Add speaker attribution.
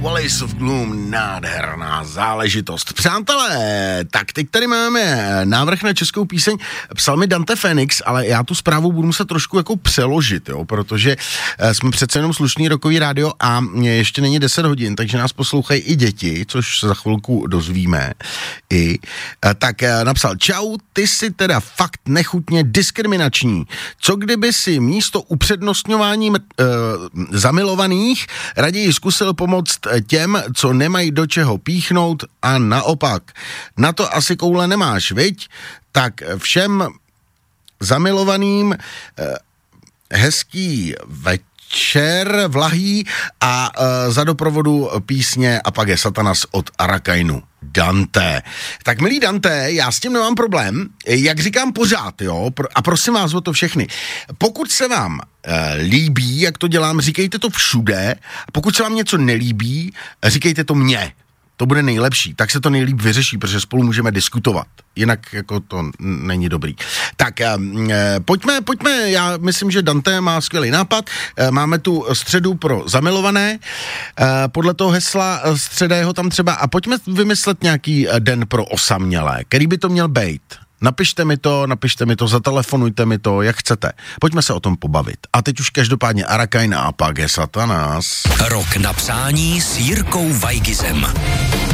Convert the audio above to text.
Speaker 1: Wallis of Gloom, nádherná záležitost. Přátelé, tak teď tady máme návrh na českou píseň. Psal mi Dante Phoenix, ale já tu zprávu budu muset trošku jako přeložit, jo, protože jsme přece jenom slušný rockový rádio a ještě není 10 hodin, takže nás poslouchají i děti, což se za chvilku dozvíme. Tak napsal: čau, ty jsi teda fakt nechutně diskriminační. Co kdyby si místo upřednostňování zamilovaných raději zkusil pomoct těm, co nemají do čeho píchnout a naopak. Na to asi koule nemáš, viď? Tak všem zamilovaným hezký večer vlahý a za doprovodu písně A pak je Satanas od Arakainu. Dante. Tak milý Dante, já s tím nemám problém, jak říkám pořád, jo, a prosím vás o to všechny. Pokud se vám líbí, jak to dělám, říkejte to všude, a pokud se vám něco nelíbí, říkejte to mně. To bude nejlepší, tak se to nejlíp vyřeší, protože spolu můžeme diskutovat. Jinak jako to není dobrý. Tak pojďme, já myslím, že Dante má skvělý nápad. Máme tu středu pro zamilované, podle toho hesla středého tam třeba, a pojďme vymyslet nějaký den pro osamělé. Který by to měl být? Napište mi to, zatelefonujte mi to, jak chcete. Pojďme se o tom pobavit. A teď už každopádně Arakain a pak je Satanas.
Speaker 2: Rok na přání s Jirkou Weigizem.